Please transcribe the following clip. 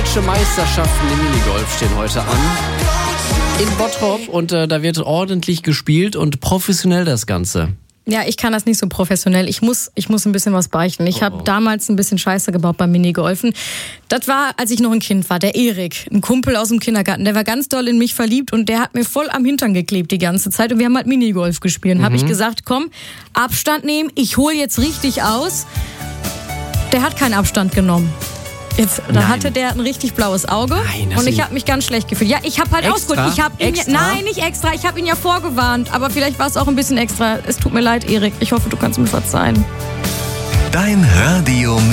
Deutsche Meisterschaften im Minigolf stehen heute an. In Bottrop und da wird ordentlich gespielt und professionell das Ganze. Ja, ich kann das nicht so professionell. Ich muss ein bisschen was beichten. Ich habe damals ein bisschen Scheiße gebaut beim Minigolfen. Das war, als ich noch ein Kind war, der Erik, ein Kumpel aus dem Kindergarten. Der war ganz doll in mich verliebt und der hat mir voll am Hintern geklebt die ganze Zeit. Und wir haben halt Minigolf gespielt. Habe ich gesagt, komm, Abstand nehmen, ich hole jetzt richtig aus. Der hat keinen Abstand genommen. Da hatte der ein richtig blaues Auge. Nein, und ich habe mich ganz schlecht gefühlt. Ja, ich habe halt ausgeholt. Nein, nicht extra. Ich habe ihn ja vorgewarnt. Aber vielleicht war es auch ein bisschen extra. Es tut mir leid, Erik. Ich hoffe, du kannst mir verzeihen. Dein Radio